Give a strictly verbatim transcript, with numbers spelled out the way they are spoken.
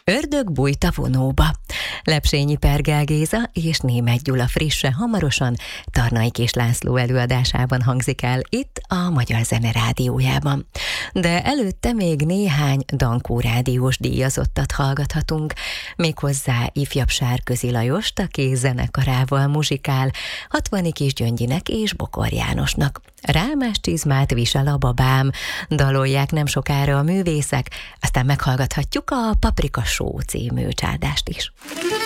Ördög bújt a vonóba. Lepsényi Pergel Géza és Németh Gyula frisse hamarosan Tarnay Kés László előadásában hangzik el itt a Magyar Zene Rádiójában. De előtte még néhány Dankó rádiós díjazottat hallgathatunk, méghozzá ifjabb Sárközi Lajost, aki zenekarával muzsikál, Hatvani Kisgyöngyinek és Bokor Jánosnak. Rámás csizmát visel a babám, dalolják nem sokára a művészek, aztán meghallgathatjuk a Paprika Show című csádást is.